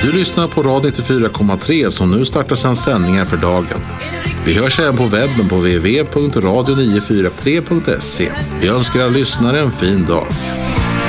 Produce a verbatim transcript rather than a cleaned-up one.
Du lyssnar på Radio nittiofyra komma tre som nu startar sina sändningar för dagen. Vi hörs även på webben på w w w punkt radio nio fyra tre punkt se. Vi önskar alla lyssnare en fin dag.